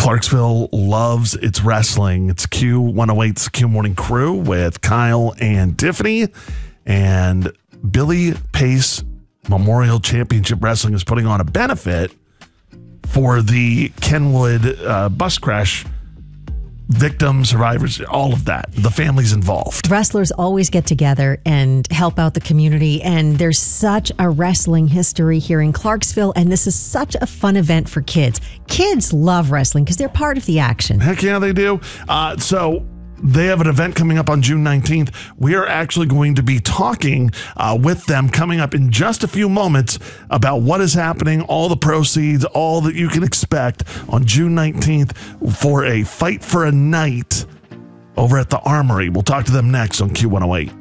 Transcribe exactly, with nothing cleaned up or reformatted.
Clarksville loves its wrestling. It's Q one oh eight's Q Morning Crew with Kyle and Tiffany. And Billy Pace Memorial Championship Wrestling is putting on a benefit for the Kenwood uh, bus crash victims, survivors, all of that. The families involved. Wrestlers always get together and help out the community. And there's such a wrestling history here in Clarksville. And this is such a fun event for kids. Kids love wrestling because they're part of the action. Heck yeah, they do. Uh, so they have an event coming up on June nineteenth. We are actually going to be talking uh, with them coming up in just a few moments about what is happening, all the proceeds, all that you can expect on June nineteenth for a fight for a night over at the Armory. We'll talk to them next on Q one oh eight.